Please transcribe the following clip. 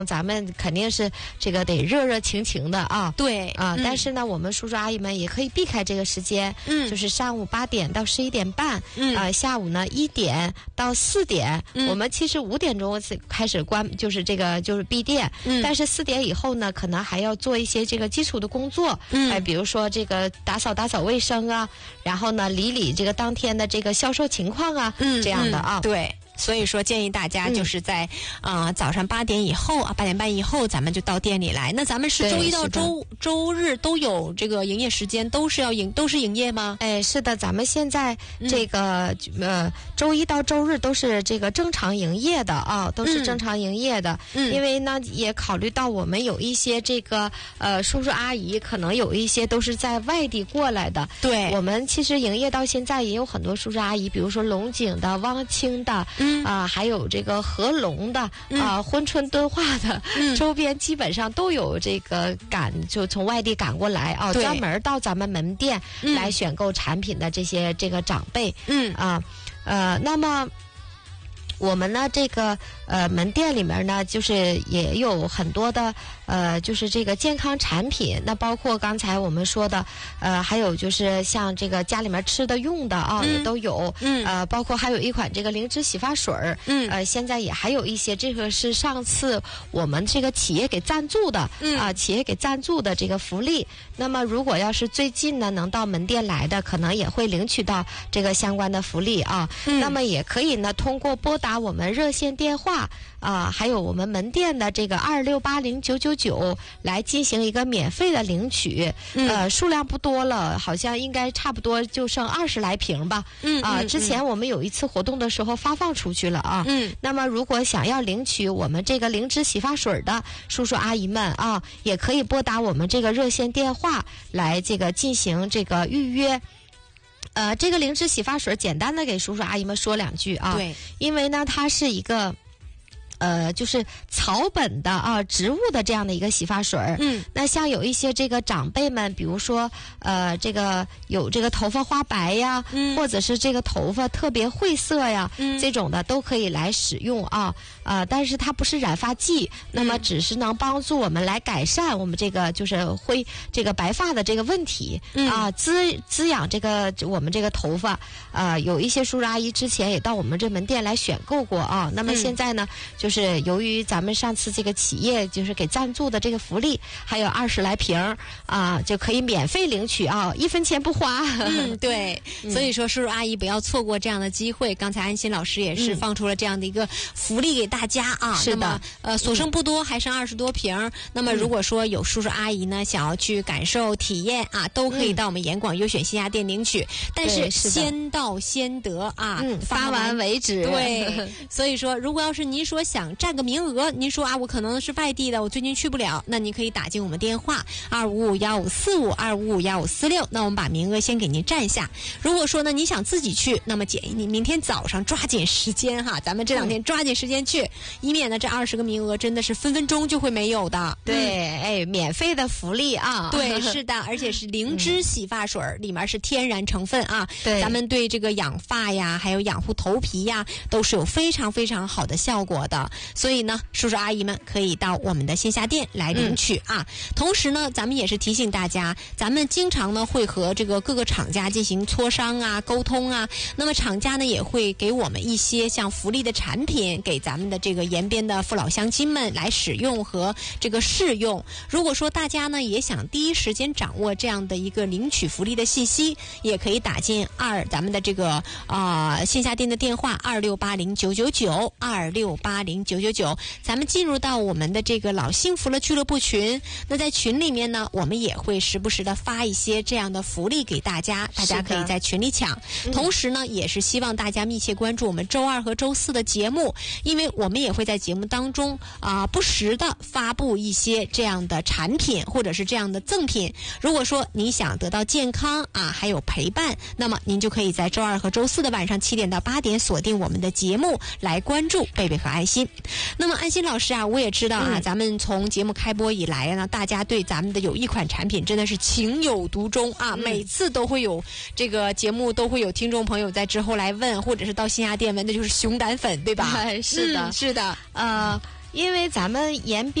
咱们肯定是这个得热热情情的啊。 对啊，但是呢，我们叔叔阿姨们也可以避开这个时间，就是上午8点到11点半，下午呢1点到4点，我们其实5点钟开始关，就是闭店，但是4点以后呢，可能还要做一些这个基础的工作，比如说这个打扫卫生啊，然后呢理这个当天的这个销售情况啊，这样的啊， 对。所以说建议大家就是在早上8点以后8点半以后咱们就到店里来。那咱们是周一到周日都有这个营业时间，都是营业吗？ 哎，是的，咱们现在这个周一到周日都是这个正常营业的啊，都是正常营业的。因为呢也考虑到我们有一些这个叔叔阿姨可能有一些都是在外地过来的。 对， 我们其实营业到现在也有很多叔叔阿姨，比如说龙井的、汪清的。还有这个合龙的珲春敦化的，周边基本上都有这个就从外地赶过来啊，专门到咱们门店来选购产品的这个长辈，那么我们呢这个门店里面呢，就是也有很多的就是这个健康产品，那包括刚才我们说的还有就是像这个家里面吃的用的啊，也都有，包括还有一款这个灵芝洗发水现在也还有一些，这个是上次我们这个企业给赞助的企业给赞助的这个福利。那么如果要是最近呢能到门店来的，可能也会领取到这个相关的福利啊。那么也可以呢通过拨打我们热线电话还有我们门店的这个2680999来进行一个免费的领取，数量不多了，好像应该差不多就剩20来瓶吧。之前我们有一次活动的时候发放出去了啊。那么如果想要领取我们这个灵芝洗发水的叔叔阿姨们啊，也可以拨打我们这个热线电话来这个进行这个预约。这个灵芝洗发水简单的给叔叔阿姨们说两句啊。 对， 因为呢它是一个就是草本的植物的这样的一个洗发水。那像有一些这个长辈们，比如说这个有这个头发花白呀，或者是这个头发特别晦涩呀，这种的都可以来使用啊。但是它不是染发剂，那么只是能帮助我们来改善我们这个就是这个白发的这个问题滋养这个我们这个头发。有一些叔叔阿姨之前也到我们这门店来选购过啊。那么现在呢，就是由于咱们上次这个企业就是给赞助的这个福利，还有20来瓶就可以免费领取啊，1分钱不花。 对，所以说叔叔阿姨不要错过这样的机会。刚才安心老师也是放出了这样的一个福利给大家啊。 是的， 那么所剩不多，还剩20多瓶。那么如果说有叔叔阿姨呢想要去感受体验都可以到我们严广优选线下店领取，但是先到先得啊， 发完为止。 对，所以说如果要是您说想占个名额，您说我可能是外地的，我最近去不了，那您可以打进我们电话2551545，2551546，那我们把名额先给您占下。如果说呢你想自己去，那么建议您明天早上抓紧时间咱们这2天抓紧时间去，以免呢这20个名额真的是分分钟就会没有的。 对，免费的福利啊。 对，是的，而且是灵芝洗发水，里面是天然成分啊。 对， 咱们对这个养发呀，还有养护头皮呀，都是有非常非常好的效果的。所以呢，叔叔阿姨们可以到我们的线下店来领取啊。同时呢，咱们也是提醒大家，咱们经常呢会和这个各个厂家进行磋商沟通啊。那么厂家呢也会给我们一些像福利的产品，给咱们的这个延边的父老乡亲们来使用和这个试用。如果说大家呢也想第一时间掌握这样的一个领取福利的信息，也可以打进咱们的这个线下店的电话2680999，2680999，咱们进入到我们的这个老幸福了俱乐部群。那在群里面呢，我们也会时不时的发一些这样的福利给大家，大家可以在群里抢。同时呢，也是希望大家密切关注我们周2和周4的节目，因为我们也会在节目当中不时的发布一些这样的产品或者是这样的赠品。如果说你想得到健康还有陪伴，那么您就可以在周2和周4的晚上7点到8点锁定我们的节目来关注贝贝和安心。那么安心老师我也知道咱们从节目开播以来呢，大家对咱们的有一款产品真的是情有独钟每次都会有这个节目都会有听众朋友在之后来问，或者是到线下店问，那就是熊胆粉，对吧？ 是的， 是的， 因为咱们延边